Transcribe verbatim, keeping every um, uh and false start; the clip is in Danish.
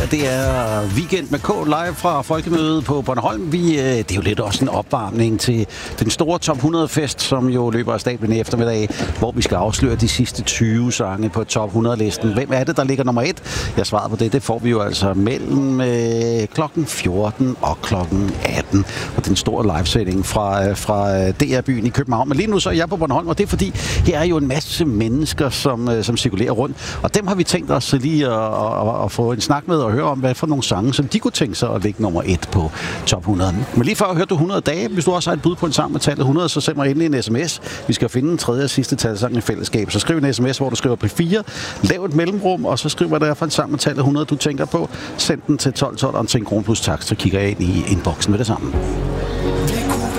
her, det er Weekend med K live fra Folkemødet på Bornholm. Vi, det er jo lidt også en opvarmning til den store top hundrede-fest, som jo løber af stablen i eftermiddag, hvor vi skal afsløre de sidste tyve sange på top hundrede-listen. Hvem er det, der ligger nummer et? Jeg svarede på det. Det får vi jo altså mellem øh, klokken fjorten og klokken atten. Og den store livesending fra, øh, fra D R-byen i København. Men lige nu så er jeg på Bornholm, og det er fordi, her er jo en masse mennesker, som, øh, som cirkulerer rundt. Og dem har vi tænkt os lige at, at, at få en snak med og høre om, hvad for nogle sange, som de kunne tænke sig at ligge nummer et på top hundrede. Men lige før hørte du hundrede dage. Hvis du også har et bud på en sang med tallet hundrede, så send mig endelig en sms. Vi skal finde en tredje og sidste talsang i fællesskab. Så skriv en sms, hvor du skriver P fire, lav et mellemrum, og så skriver der for en sang med tallet hundrede, du tænker på. Send den til tolv tolv og til en krone plus takst, så kigger jeg ind i inboxen med det samme.